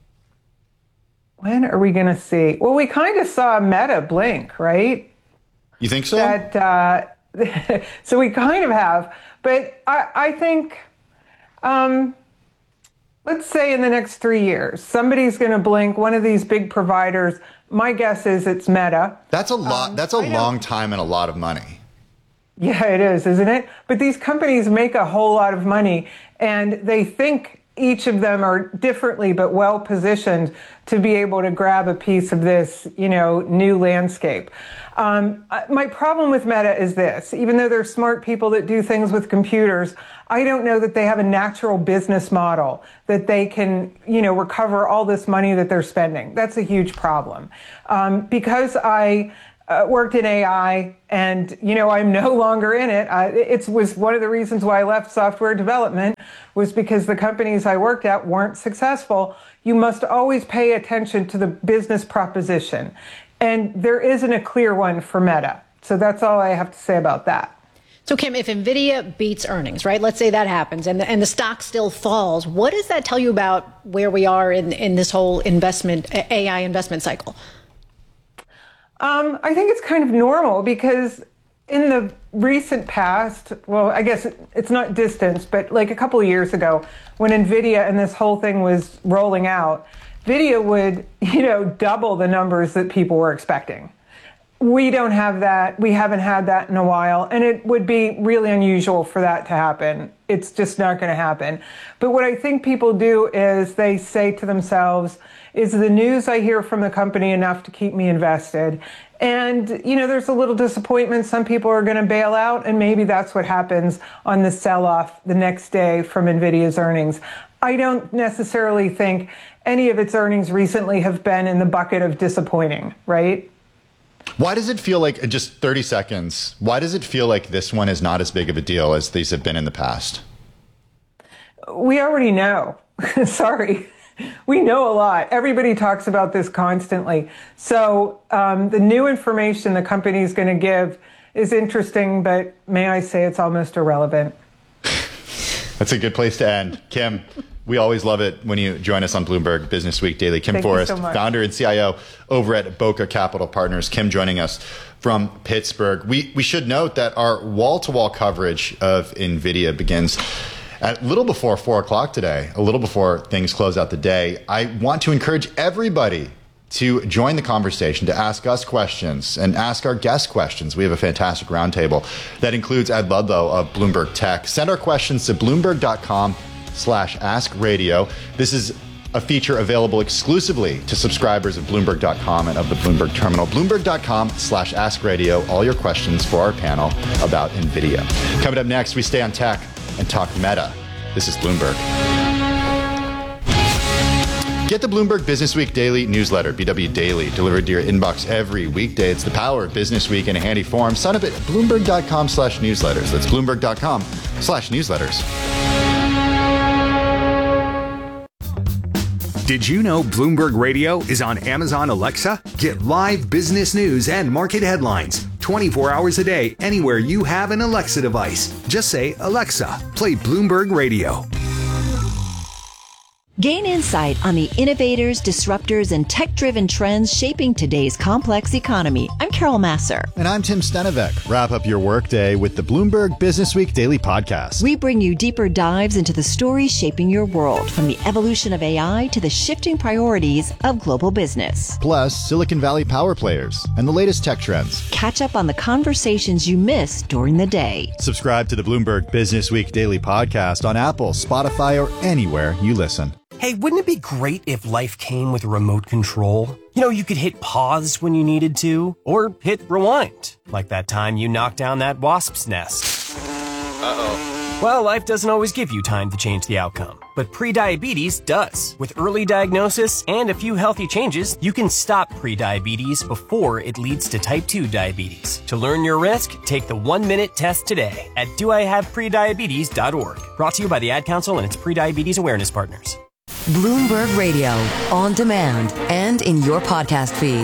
When are we going to see? Well, we kind of saw Meta blink, right? You think so? That, uh, so we kind of have. But I, I think, um, let's say in the next three years, somebody's going to blink, one of these big providers. My guess is it's Meta. That's a lot. Um, that's a long time and a lot of money. Yeah, it is, isn't it? But these companies make a whole lot of money, and they think each of them are differently but well positioned to be able to grab a piece of this, you know, new landscape. Um, my problem with Meta is this: even though they're smart people that do things with computers, I don't know that they have a natural business model that they can, you know, recover all this money that they're spending. That's a huge problem. Um, because I Uh, worked in A I, and you know I'm no longer in it. I, it was one of the reasons why I left software development, was because the companies I worked at weren't successful. You must always pay attention to the business proposition, and there isn't a clear one for Meta. So that's all I have to say about that. So Kim, if NVIDIA beats earnings, right? Let's say that happens, and the, and the stock still falls. What does that tell you about where we are in in this whole investment A I investment cycle? Um, I think it's kind of normal, because in the recent past, well, I guess it's not distance, but like a couple of years ago, when NVIDIA and this whole thing was rolling out, NVIDIA would, you know, double the numbers that people were expecting. We don't have that. We haven't had that in a while, and it would be really unusual for that to happen. It's just not going to happen. But what I think people do is they say to themselves, is the news I hear from the company enough to keep me invested? And, you know, there's a little disappointment. Some people are going to bail out, and maybe that's what happens on the sell-off the next day from NVIDIA's earnings. I don't necessarily think any of its earnings recently have been in the bucket of disappointing, right? Why does it feel like, just thirty seconds, why does it feel like this one is not as big of a deal as these have been in the past? We already know. Sorry. We know a lot. Everybody talks about this constantly. So um, the new information the company is going to give is interesting, but may I say it's almost irrelevant. That's a good place to end. Kim, we always love it when you join us on Bloomberg Business Week Daily. Kim Thank Forrest, you so much. founder and C I O over at Boca Capital Partners. Kim joining us from Pittsburgh. We, we should note that our wall-to-wall coverage of NVIDIA begins at a little before four o'clock today, a little before things close out the day. I want to encourage everybody to join the conversation, to ask us questions and ask our guests questions. We have a fantastic roundtable that includes Ed Ludlow of Bloomberg Tech. Send our questions to bloomberg.com slash ask radio. This is a feature available exclusively to subscribers of Bloomberg dot com and of the Bloomberg Terminal. Bloomberg.com slash ask radio. All your questions for our panel about NVIDIA. Coming up next, we stay on tech and talk Meta. This is Bloomberg. Get the Bloomberg Business Week Daily newsletter, B W Daily, delivered to your inbox every weekday. It's the power of Business Week in a handy form. Sign up at bloomberg.com slash newsletters. That's bloomberg.com slash newsletters. Did you know Bloomberg Radio is on Amazon Alexa? Get live business news and market headlines twenty-four hours a day anywhere you have an Alexa device. Just say, Alexa, play Bloomberg Radio. Gain insight on the innovators, disruptors, and tech-driven trends shaping today's complex economy. I'm Carol Masser. And I'm Tim Stenevec. Wrap up your workday with the Bloomberg Business Week Daily Podcast. We bring you deeper dives into the stories shaping your world, from the evolution of A I to the shifting priorities of global business. Plus, Silicon Valley power players and the latest tech trends. Catch up on the conversations you missed during the day. Subscribe to the Bloomberg Business Week Daily Podcast on Apple, Spotify, or anywhere you listen. Hey, wouldn't it be great if life came with a remote control? You know, you could hit pause when you needed to, or hit rewind, like that time you knocked down that wasp's nest. Uh-oh. Well, life doesn't always give you time to change the outcome, but prediabetes does. With early diagnosis and a few healthy changes, you can stop prediabetes before it leads to type two diabetes. To learn your risk, take the one-minute test today at do I have prediabetes dot org. Brought to you by the Ad Council and its prediabetes awareness partners. Bloomberg Radio, on demand and in your podcast feed.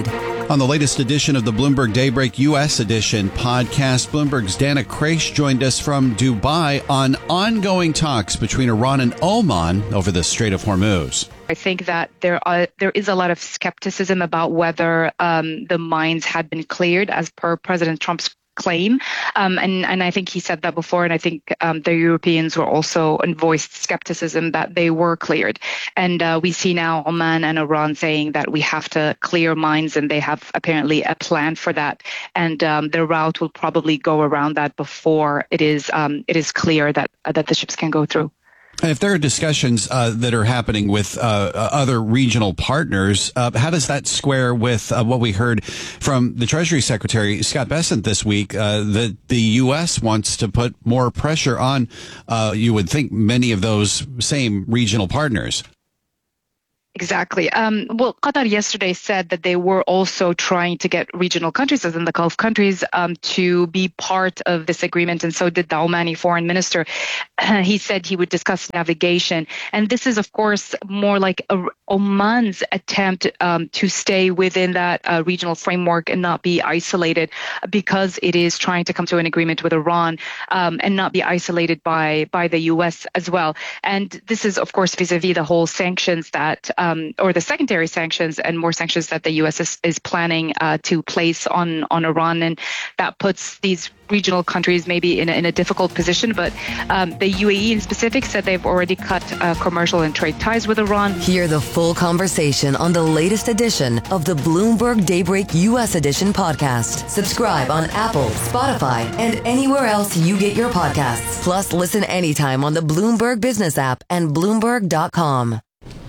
On the latest edition of the Bloomberg Daybreak U S edition podcast, Bloomberg's Dana Kraish joined us from Dubai on ongoing talks between Iran and Oman over the Strait of Hormuz. I think that there are there is a lot of skepticism about whether um, the mines had been cleared as per President Trump's claim. Um, and, and I think he said that before. And I think um, the Europeans were also voiced skepticism that they were cleared. And uh, we see now Oman and Iran saying that we have to clear mines, and they have apparently a plan for that. And um, the route will probably go around that before it is um, it is clear that uh, that the ships can go through. And if there are discussions uh, that are happening with uh, other regional partners, uh, how does that square with uh, what we heard from the Treasury Secretary, Scott Bessent, this week, uh, that the U S wants to put more pressure on, uh, you would think, many of those same regional partners? Exactly. Um, well, Qatar yesterday said that they were also trying to get regional countries, as in the Gulf countries, um, to be part of this agreement. And so did the Omani foreign minister. Uh, he said he would discuss navigation. And this is, of course, more like a, Oman's attempt um, to stay within that uh, regional framework and not be isolated, because it is trying to come to an agreement with Iran um, and not be isolated by, by the U S as well. And this is, of course, vis-a-vis the whole sanctions that Um, or the secondary sanctions and more sanctions that the U S is, is planning uh, to place on, on Iran. And that puts these regional countries maybe in a, in a difficult position. But um, the U A E in specific said they've already cut uh, commercial and trade ties with Iran. Hear the full conversation on the latest edition of the Bloomberg Daybreak U S Edition podcast. Subscribe on Apple, Spotify, and anywhere else you get your podcasts. Plus, listen anytime on the Bloomberg Business app and Bloomberg dot com.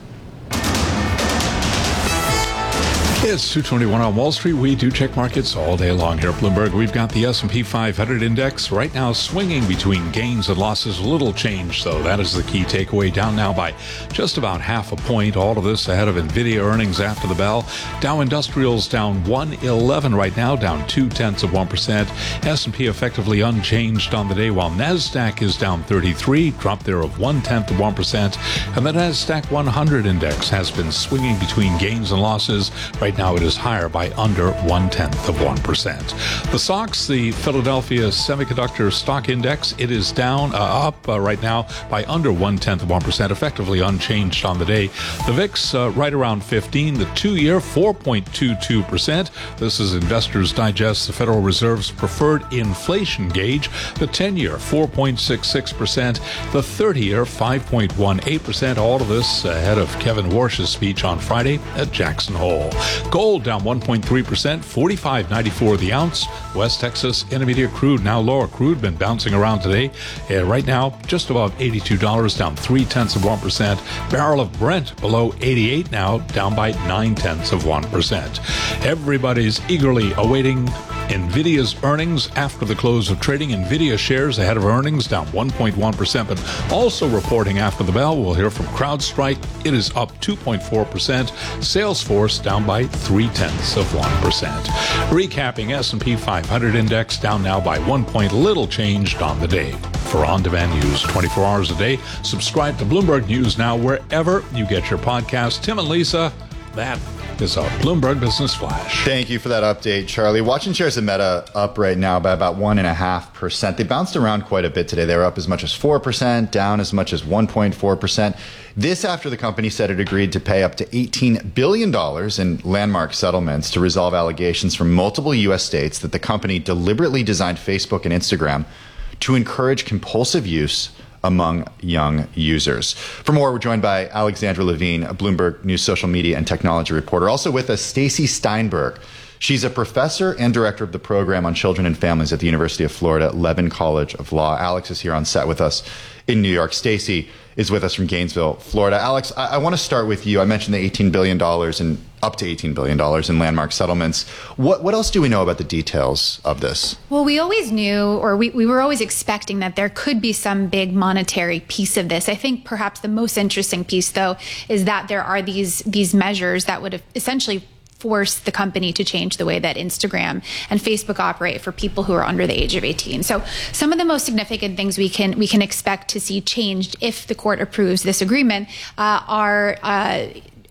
It's two twenty-one on Wall Street. We do check markets all day long here at Bloomberg. We've got the S and P five hundred index right now swinging between gains and losses. Little change, though. That is the key takeaway. Down now by just about half a point. All of this ahead of NVIDIA earnings after the bell. Dow Industrials down one eleven right now, down two tenths of one percent. S and P effectively unchanged on the day, while NASDAQ is down thirty-three, drop there of one tenth of one percent. And the NASDAQ one hundred index has been swinging between gains and losses. Right now it is higher by under one-tenth of one percent. The S O X, the Philadelphia Semiconductor Stock Index, it is down, uh, up uh, right now by under one-tenth of one percent, effectively unchanged on the day. The V I X uh, right around fifteen, the two-year four point two two percent. This is Investors Digest, the Federal Reserve's preferred inflation gauge. The ten-year four point six six percent, the thirty-year five point one eight percent. All of this ahead of Kevin Warsh's speech on Friday at Jackson Hole. Gold down one point three percent, forty-five ninety-four the ounce. West Texas Intermediate crude now lower. Crude been bouncing around today. Uh, right now, just above eighty-two dollars, down three tenths of one percent. Barrel of Brent below eighty-eight now, down by nine tenths of one percent. Everybody's eagerly awaiting NVIDIA's earnings after the close of trading. NVIDIA shares ahead of earnings down one point one percent, but also reporting after the bell. We'll hear from CrowdStrike. It is up two point four percent. Salesforce down by three tenths of one percent. Recapping, S and P five hundred index down now by one point, little changed on the day. For on-demand news twenty-four hours a day, subscribe to Bloomberg News Now wherever you get your podcasts. Tim and Lisa, that is our Bloomberg Business Flash. Thank you for that update, Charlie. Watching shares of Meta up right now by about one point five percent. They bounced around quite a bit today. They were up as much as four percent, down as much as one point four percent. This after the company said it agreed to pay up to eighteen billion dollars in landmark settlements to resolve allegations from multiple U S states that the company deliberately designed Facebook and Instagram to encourage compulsive use among young users. For more, we're joined by Alexandra Levine, a Bloomberg News social media and technology reporter. Also with us, Stacey Steinberg. She's a professor and director of the program on children and families at the University of Florida, Levin College of Law. Alex is here on set with us in New York. Stacey is with us from Gainesville, Florida. Alex, I, I want to start with you. I mentioned the eighteen billion dollars and up to eighteen billion dollars in landmark settlements. What what else do we know about the details of this? Well, we always knew, or we, we were always expecting that there could be some big monetary piece of this. I think perhaps the most interesting piece, though, is that there are these these measures that would have essentially force the company to change the way that Instagram and Facebook operate for people who are under the age of eighteen. So some of the most significant things we can we can expect to see changed if the court approves this agreement uh, are uh,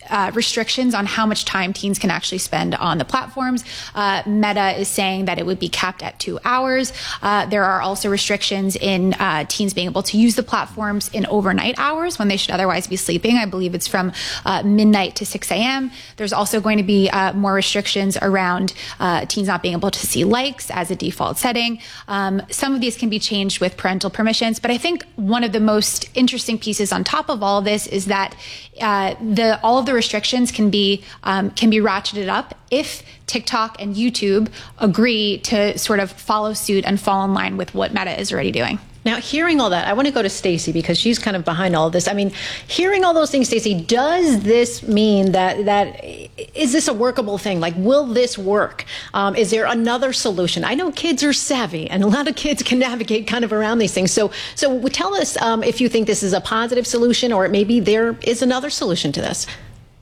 uh, restrictions on how much time teens can actually spend on the platforms. Uh, Meta is saying that it would be capped at two hours. Uh, there are also restrictions in uh, teens being able to use the platforms in overnight hours when they should otherwise be sleeping. I believe it's from uh, midnight to six a.m. There's also going to be uh, more restrictions around uh, teens not being able to see likes as a default setting. Um, some of these can be changed with parental permissions, but I think one of the most interesting pieces on top of all of this is that uh, the all of the restrictions can be um, can be ratcheted up if TikTok and YouTube agree to sort of follow suit and fall in line with what Meta is already doing. Now, hearing all that, I want to go to Stacey because she's kind of behind all of this. I mean, hearing all those things, Stacey, does this mean that that is this a workable thing? Like, will this work? Um, is there another solution? I know kids are savvy, and a lot of kids can navigate kind of around these things. So, so tell us um, if you think this is a positive solution, or maybe there is another solution to this.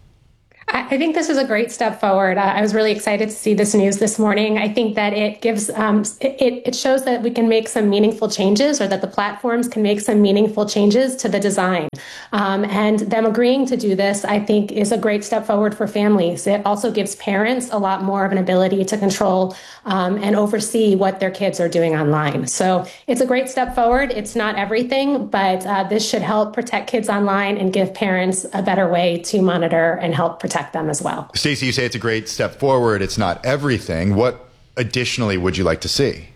I think this is a great step forward. Uh, I was really excited to see this news this morning. I think that it gives, um, it, it shows that we can make some meaningful changes, or that the platforms can make some meaningful changes to the design. Um, and them agreeing to do this, I think, is a great step forward for families. It also gives parents a lot more of an ability to control um, and oversee what their kids are doing online. So it's a great step forward. It's not everything, but uh, this should help protect kids online and give parents a better way to monitor and help protect them as well. Stacey, you say it's a great step forward. It's not everything. What additionally would you like to see?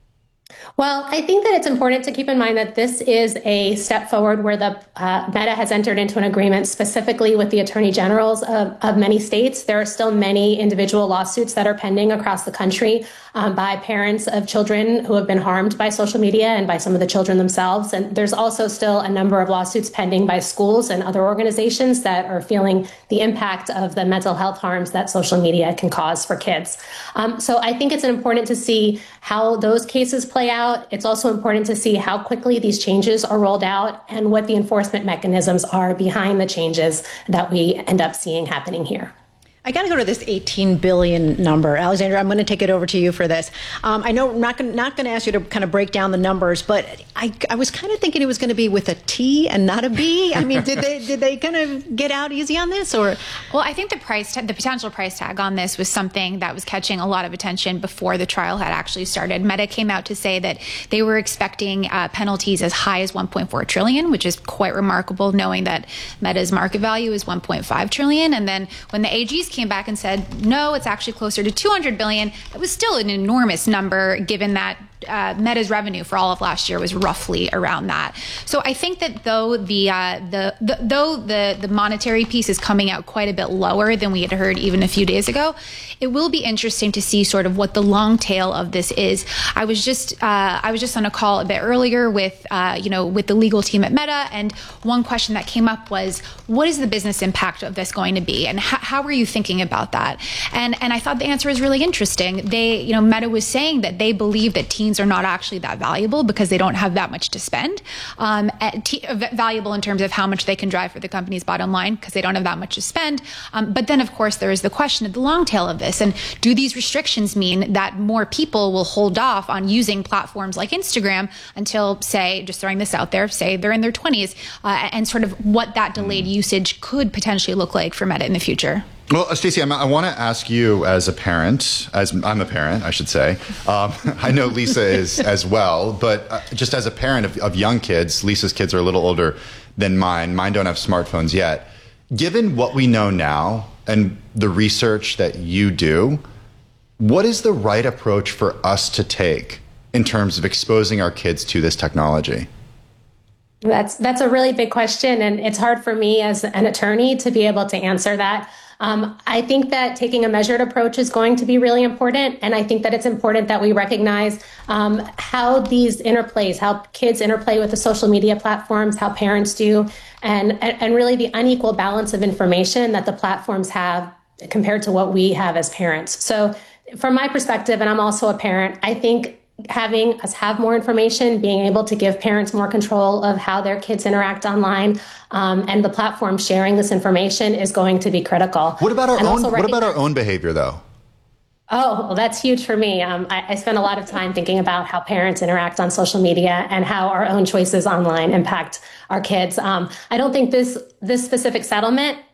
Well, I think that it's important to keep in mind that this is a step forward where the uh, Meta has entered into an agreement specifically with the attorney generals of, of many states. There are still many individual lawsuits that are pending across the country um, by parents of children who have been harmed by social media and by some of the children themselves. And there's also still a number of lawsuits pending by schools and other organizations that are feeling the impact of the mental health harms that social media can cause for kids. Um, so I think it's important to see how those cases play out. It's also important to see how quickly these changes are rolled out and what the enforcement mechanisms are behind the changes that we end up seeing happening here. I got to go to this eighteen billion number. Alexandra, I'm going to take it over to you for this. Um, I know I'm not going not going to ask you to kind of break down the numbers, but I, I was kind of thinking it was going to be with a T and not a B. I mean, did they did they kind of get out easy on this, or? Well, I think the price, ta- the potential price tag on this was something that was catching a lot of attention before the trial had actually started. Meta came out to say that they were expecting uh, penalties as high as one point four trillion, which is quite remarkable, knowing that Meta's market value is one point five trillion. And then when the A Gs came back and said, no, it's actually closer to two hundred billion. It was still an enormous number, given that uh, Meta's revenue for all of last year was roughly around that. So I think that though the uh, the, the though the the monetary piece is coming out quite a bit lower than we had heard even a few days ago, it will be interesting to see sort of what the long tail of this is. I was just uh, I was just on a call a bit earlier with uh, you know with the legal team at Meta, and one question that came up was, what is the business impact of this going to be, and how, how are you thinking about that? And and I thought the answer was really interesting. They you know Meta was saying that they believe that teens are not actually that valuable because they don't have that much to spend. Um, t- valuable in terms of how much they can drive for the company's bottom line because they don't have that much to spend. Um, but then, of course, there is the question of the long tail of this. And do these restrictions mean that more people will hold off on using platforms like Instagram until, say, just throwing this out there, say they're in their twenties, uh, and sort of what that delayed usage could potentially look like for Meta in the future? Well, Stacey, I want to ask you as a parent, as I'm a parent, I should say. Um, I know Lisa is as well, but uh, just as a parent of, of young kids, Lisa's kids are a little older than mine. Mine don't have smartphones yet. Given what we know now and the research that you do, what is the right approach for us to take in terms of exposing our kids to this technology? That's that's a really big question, and it's hard for me as an attorney to be able to answer that. Um, I think that taking a measured approach is going to be really important. And I think that it's important that we recognize um, how these interplays, how kids interplay with the social media platforms, how parents do, and, and really the unequal balance of information that the platforms have compared to what we have as parents. So from my perspective, and I'm also a parent, I think having us have more information, being able to give parents more control of how their kids interact online, um, and the platform sharing this information is going to be critical. What about our and own? What about our own behavior, though? Oh, well, that's huge for me. Um, I, I spend a lot of time thinking about how parents interact on social media and how our own choices online impact our kids. Um, I don't think this this specific settlement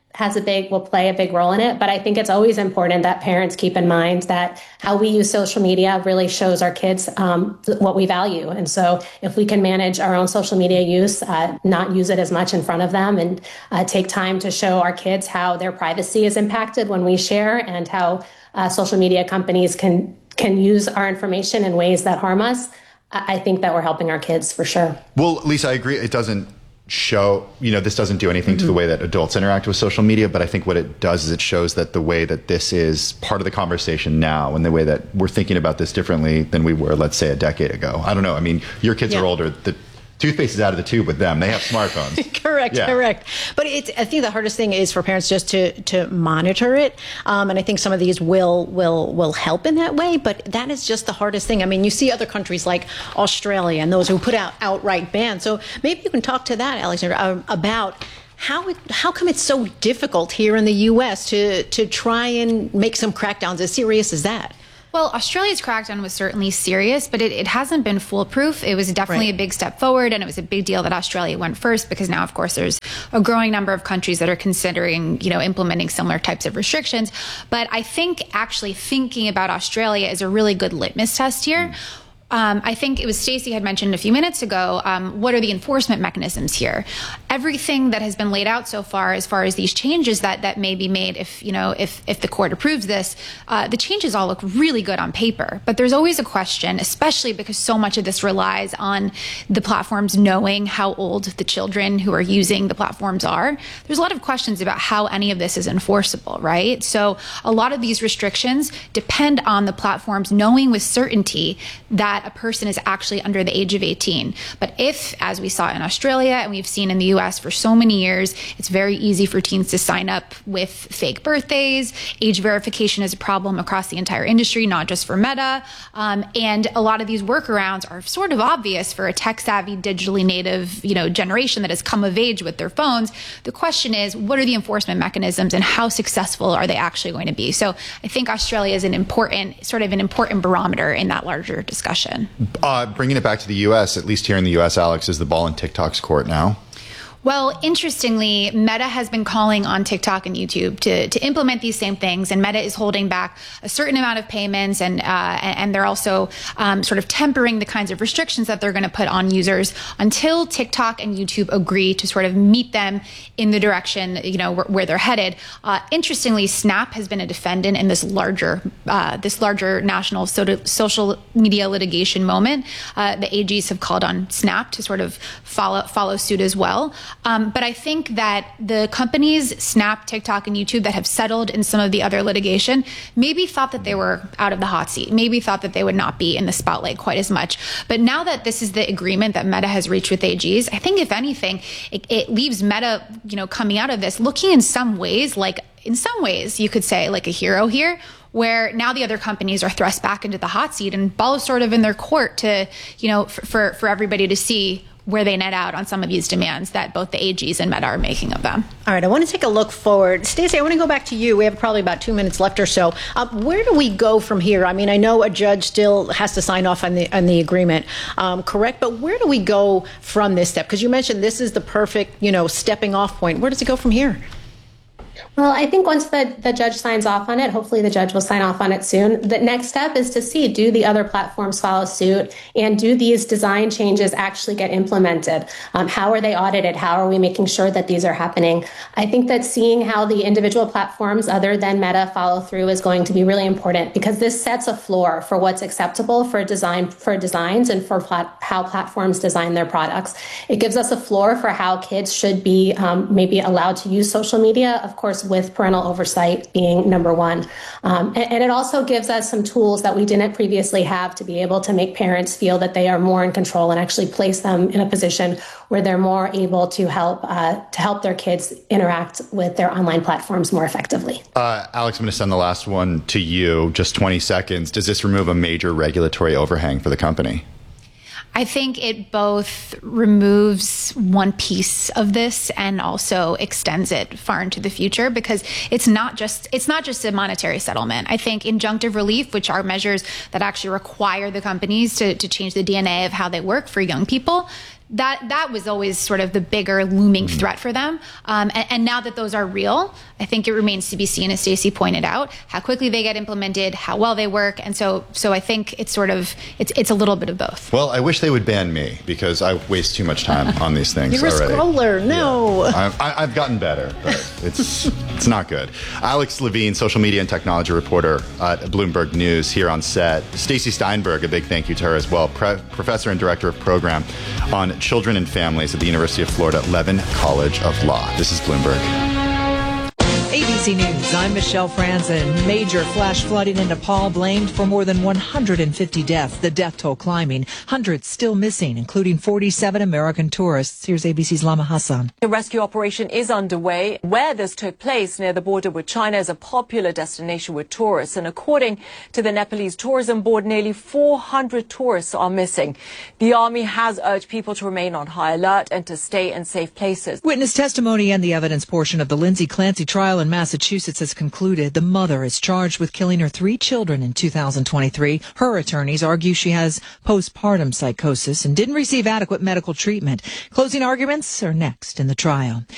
has a big, will play a big role in it. But I think it's always important that parents keep in mind that how we use social media really shows our kids um, what we value. And so if we can manage our own social media use, uh, not use it as much in front of them, and uh, take time to show our kids how their privacy is impacted when we share, and how uh, social media companies can can use our information in ways that harm us, I think that we're helping our kids for sure. Well, Lisa, I agree. It doesn't show, you know, this doesn't do anything mm-hmm. to the way that adults interact with social media, but I think what it does is it shows that the way that this is part of the conversation now, and the way that we're thinking about this differently than we were, let's say, a decade ago. I don't know. I mean, your kids yeah. are older. The toothpaste is out of the tube with them. They have smartphones. correct, yeah. correct. But it's, I think the hardest thing is for parents just to to monitor it. Um, and I think some of these will will will help in that way. But that is just the hardest thing. I mean, you see other countries like Australia and those who put out outright bans. So maybe you can talk to that, Alexander, uh, about how it, how come it's so difficult here in the U S to to try and make some crackdowns as serious as that? Well, Australia's crackdown was certainly serious, but it, it hasn't been foolproof. It was definitely Right. a big step forward, and it was a big deal that Australia went first, because now, of course, there's a growing number of countries that are considering, you know, implementing similar types of restrictions. But I think actually thinking about Australia is a really good litmus test here. Mm. Um, I think it was Stacey had mentioned a few minutes ago, um, what are the enforcement mechanisms here? Everything that has been laid out so far, as far as these changes that, that may be made, if, you know, if, if the court approves this, uh, the changes all look really good on paper. But there's always a question, especially because so much of this relies on the platforms knowing how old the children who are using the platforms are. There's a lot of questions about how any of this is enforceable, right? So a lot of these restrictions depend on the platforms knowing with certainty that a person is actually under the age of eighteen. But if, as we saw in Australia and we've seen in the U S for so many years, it's very easy for teens to sign up with fake birthdays. Age verification is a problem across the entire industry, not just for Meta. Um, and a lot of these workarounds are sort of obvious for a tech-savvy, digitally native, you know, generation that has come of age with their phones. The question is, what are the enforcement mechanisms, and how successful are they actually going to be? So I think Australia is an important, sort of an important barometer in that larger discussion. Uh, bringing it back to the U S, at least here in the U S, Alex, is the ball in TikTok's court now? Well, interestingly, Meta has been calling on TikTok and YouTube to, to implement these same things, and Meta is holding back a certain amount of payments, and uh, and they're also um, sort of tempering the kinds of restrictions that they're going to put on users until TikTok and YouTube agree to sort of meet them in the direction, you know, where, where they're headed. Uh, interestingly, Snap has been a defendant in this larger uh, this larger national so- social media litigation moment. Uh, the A Gs have called on Snap to sort of follow follow suit as well. Um, but I think that the companies, Snap, TikTok, and YouTube, that have settled in some of the other litigation, maybe thought that they were out of the hot seat, maybe thought that they would not be in the spotlight quite as much. But now that this is the agreement that Meta has reached with A Gs, I think if anything, it, it leaves Meta, you know, coming out of this looking in some ways like, in some ways, you could say like a hero here, where now the other companies are thrust back into the hot seat, and ball is sort of in their court to, you know, for, for, for everybody to see where they net out on some of these demands that both the A Gs and Meta are making of them. All right, I want to take a look forward. Stacey, I want to go back to you. We have probably about two minutes left or so. Uh, where do we go from here? I mean, I know a judge still has to sign off on the on the agreement, um, correct? But where do we go from this step? Because you mentioned this is the perfect, you know, stepping off point. Where does it go from here? Well, I think once the, the judge signs off on it, hopefully the judge will sign off on it soon. The next step is to see, do the other platforms follow suit, and do these design changes actually get implemented? Um, how are they audited? How are we making sure that these are happening? I think that seeing how the individual platforms other than Meta follow through is going to be really important, because this sets a floor for what's acceptable for design for designs and for plat- how platforms design their products. It gives us a floor for how kids should be um, maybe allowed to use social media, of course, with parental oversight being number one. Um, and, and it also gives us some tools that we didn't previously have to be able to make parents feel that they are more in control, and actually place them in a position where they're more able to help uh, to help their kids interact with their online platforms more effectively. Uh, Alex, I'm going to send the last one to you. Just twenty seconds. Does this remove a major regulatory overhang for the company? I think it both removes one piece of this and also extends it far into the future, because it's not just it's not just a monetary settlement. I think injunctive relief, which are measures that actually require the companies to, to change the D N A of how they work for young people, that that was always sort of the bigger looming threat for them. Um, and, and now that those are real, I think it remains to be seen, as Stacey pointed out, how quickly they get implemented, how well they work. And so so I think it's sort of, it's it's a little bit of both. Well, I wish they would ban me because I waste too much time on these things You're already. a scroller. No. Yeah. I, I, I've gotten better, but it's it's not good. Alex Levine, social media and technology reporter at Bloomberg News, here on set. Stacey Steinberg, a big thank you to her as well, Pre- professor and director of program on children and families at the University of Florida Levin College of Law. This is Bloomberg. A B C News, I'm Michelle Franzen. Major flash flooding in Nepal blamed for more than one hundred fifty deaths. The death toll climbing. Hundreds still missing, including forty-seven American tourists. Here's A B C's Lama Hassan. The rescue operation is underway. Where this took place, near the border with China, is a popular destination with tourists. And according to the Nepalese Tourism Board, nearly four hundred tourists are missing. The army has urged people to remain on high alert and to stay in safe places. Witness testimony and the evidence portion of the Lindsay Clancy trial in Massachusetts has concluded. The mother is charged with killing her three children in two thousand twenty-three. Her attorneys argue she has postpartum psychosis and didn't receive adequate medical treatment. Closing arguments are next in the trial.